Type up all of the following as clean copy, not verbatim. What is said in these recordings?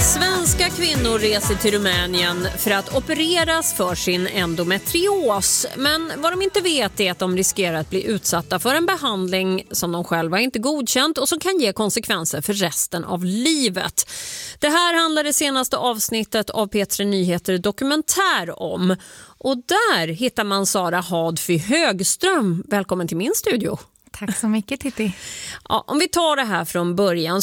Svenska kvinnor reser till Rumänien för att opereras för sin endometrios. Men vad de inte vet är att de riskerar att bli utsatta för en behandling som de själva inte godkänt och som kan ge konsekvenser för resten av livet. Det här handlar det senaste avsnittet av P3 Nyheter dokumentär om. Och där hittar man Sara Hadfy Högström. Välkommen till min studio. Tack så mycket, Titti. Ja, om vi tar det här från början,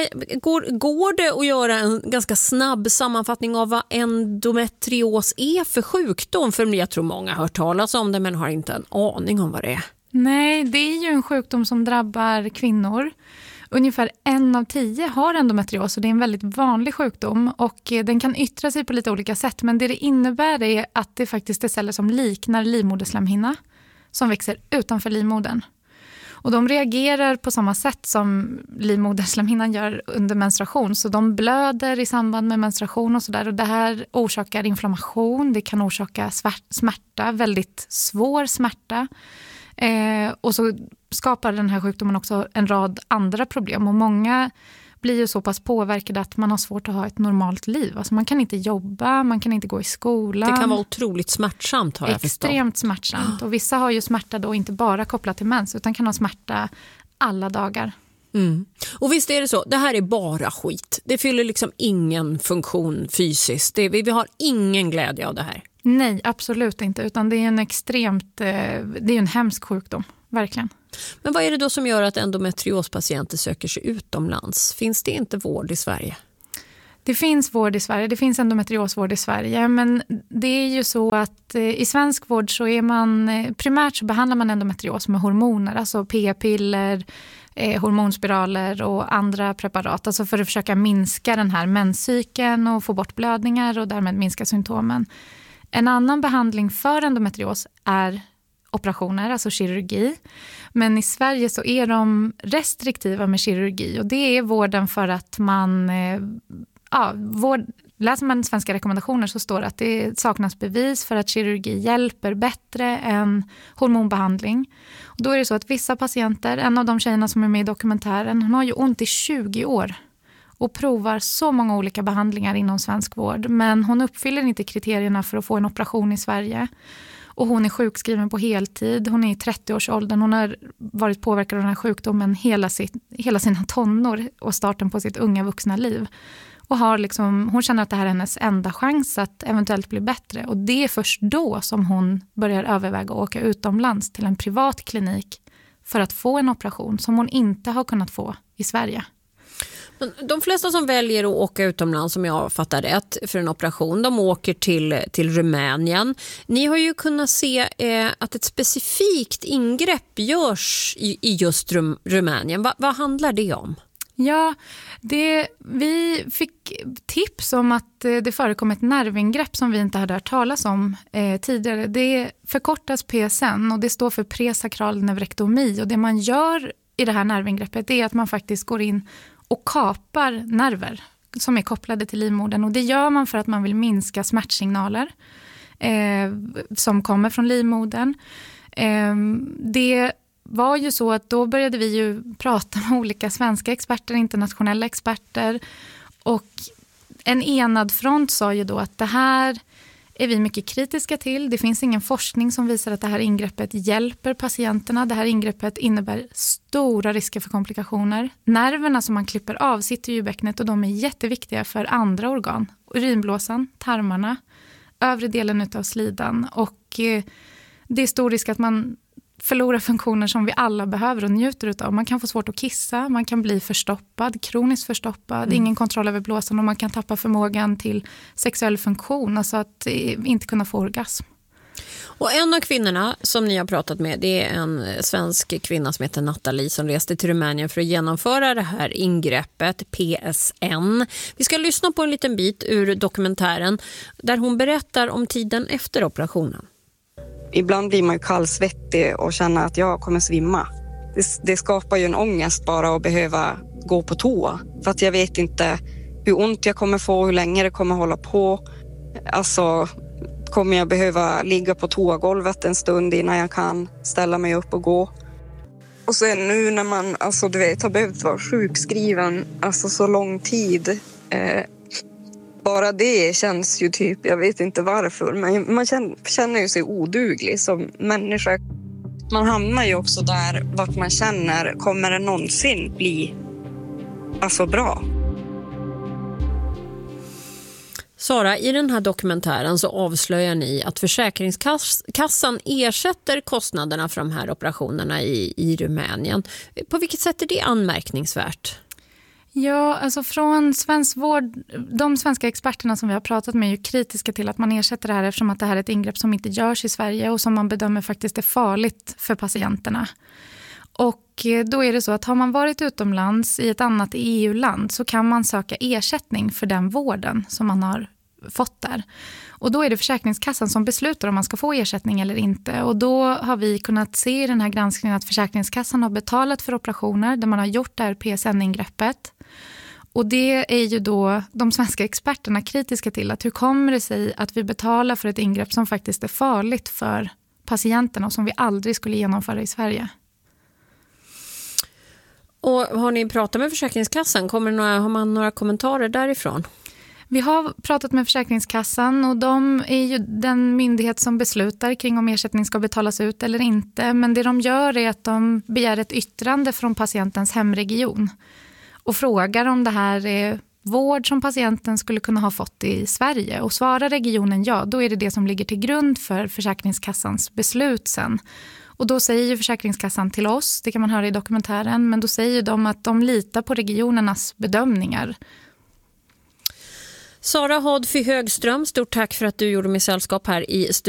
går det att göra en ganska snabb sammanfattning av vad endometrios är för sjukdom? För jag tror många har hört talas om det men har inte en aning om vad det är. Nej, det är ju en sjukdom som drabbar kvinnor. Ungefär 1 av 10 har endometrios och det är en väldigt vanlig sjukdom och den kan yttra sig på lite olika sätt. Men det innebär är att det faktiskt är celler som liknar livmoderslemhinna som växer utanför livmodern. Och de reagerar på samma sätt som livmoderslemhinnan gör under menstruation. Så de blöder i samband med menstruation och sådär. Och det här orsakar inflammation, det kan orsaka smärta, väldigt svår smärta. Och så skapar den här sjukdomen också en rad andra problem. Och många blir ju så pass påverkade att man har svårt att ha ett normalt liv. Alltså man kan inte jobba, man kan inte gå i skolan. Det kan vara otroligt smärtsamt, har jag förstått. Extremt smärtsamt. Och vissa har ju smärta då inte bara kopplat till mens utan kan ha smärta alla dagar. Mm. Och visst är det så, det här är bara skit. Det fyller liksom ingen funktion fysiskt. Vi har ingen glädje av det här. Nej, absolut inte. Utan det är en hemsk sjukdom, verkligen. Men vad är det då som gör att endometriospatienter söker sig utomlands? Finns det inte vård i Sverige? Det finns vård i Sverige, det finns endometriosvård i Sverige. Men det är ju så att i svensk vård så är primärt så behandlar man endometrios med hormoner. Alltså p-piller, hormonspiraler och andra preparat. Alltså för att försöka minska den här menscykeln och få bort blödningar och därmed minska symptomen. En annan behandling för endometrios är operationer, alltså kirurgi. Men i Sverige så är de restriktiva med kirurgi och det är vården för att läser man svenska rekommendationer så står det att det saknas bevis för att kirurgi hjälper bättre än hormonbehandling. Och då är det så att vissa patienter, en av de tjejerna som är med i dokumentären, hon har ju ont i 20 år och provar så många olika behandlingar inom svensk vård. Men hon uppfyller inte kriterierna för att få en operation i Sverige. Och hon är sjukskriven på heltid. Hon är i 30-årsåldern. Hon har varit påverkad av den här sjukdomen hela sina tonår och starten på sitt unga vuxna liv. Och hon känner att det här är hennes enda chans att eventuellt bli bättre. Och det är först då som hon börjar överväga att åka utomlands till en privat klinik för att få en operation som hon inte har kunnat få i Sverige. De flesta som väljer att åka utomlands, som jag fattar rätt, för en operation, de åker till Rumänien. Ni har ju kunnat se att ett specifikt ingrepp görs i just Rumänien. Vad handlar det om? Ja, vi fick tips om att det förekom ett nervingrepp som vi inte hade hört talas om tidigare. Det förkortas PSN och det står för presakral neurektomi. Och det man gör i det här nervingreppet är att man faktiskt går in och kapar nerver som är kopplade till livmodern. Och det gör man för att man vill minska smärtsignaler som kommer från livmodern. Det var ju så att då började vi ju prata med olika svenska experter, internationella experter. Och en enad front sa ju då att det här är vi mycket kritiska till. Det finns ingen forskning som visar att det här ingreppet hjälper patienterna. Det här ingreppet innebär stora risker för komplikationer. Nerverna som man klipper av sitter ju i bäcknet och de är jätteviktiga för andra organ. Urinblåsan, tarmarna, övre delen utav slidan. Och det är stor risk att man förlorar funktioner som vi alla behöver och njuter utav. Man kan få svårt att kissa, man kan bli förstoppad, kroniskt förstoppad, ingen kontroll över blåsan och man kan tappa förmågan till sexuell funktion, alltså att inte kunna få orgasm. Och en av kvinnorna som ni har pratat med, det är en svensk kvinna som heter Nathalie som reste till Rumänien för att genomföra det här ingreppet, PSN. Vi ska lyssna på en liten bit ur dokumentären där hon berättar om tiden efter operationen. Ibland blir man ju kallsvettig och känner att jag kommer svimma. Det skapar ju en ångest bara att behöva gå på toa. För att jag vet inte hur ont jag kommer få, hur länge det kommer hålla på. Alltså, kommer jag behöva ligga på toagolvet en stund innan jag kan ställa mig upp och gå. Och sen nu när man har behövt vara sjukskriven så lång tid. bara det känns ju typ, jag vet inte varför, men man känner ju sig oduglig som människa. Man hamnar ju också där vart man känner, kommer det någonsin bli bra? Sara, i den här dokumentären så avslöjar ni att Försäkringskassan ersätter kostnaderna för de här operationerna i Rumänien. På vilket sätt är det anmärkningsvärt? Ja, alltså från svensk vård, de svenska experterna som vi har pratat med är ju kritiska till att man ersätter det här eftersom att det här är ett ingrepp som inte görs i Sverige och som man bedömer faktiskt är farligt för patienterna. Och då är det så att har man varit utomlands i ett annat EU-land så kan man söka ersättning för den vården som man har fått där. Och då är det Försäkringskassan som beslutar om man ska få ersättning eller inte. Och då har vi kunnat se i den här granskningen att Försäkringskassan har betalat för operationer där man har gjort det här PSN-ingreppet. Och det är ju då de svenska experterna kritiska till, att hur kommer det sig att vi betalar för ett ingrepp som faktiskt är farligt för patienterna och som vi aldrig skulle genomföra i Sverige. Och har ni pratat med Försäkringskassan? Har man några kommentarer därifrån? Vi har pratat med Försäkringskassan och de är ju den myndighet som beslutar kring om ersättning ska betalas ut eller inte. Men det de gör är att de begär ett yttrande från patientens hemregion och frågar om det här är vård som patienten skulle kunna ha fått i Sverige. Och svarar regionen ja, då är det det som ligger till grund för Försäkringskassans beslut sen. Och då säger Försäkringskassan till oss, det kan man höra i dokumentären, men då säger de att de litar på regionernas bedömningar. Sara Hodfy Högström, stort tack för att du gjorde mig sällskap här i studion.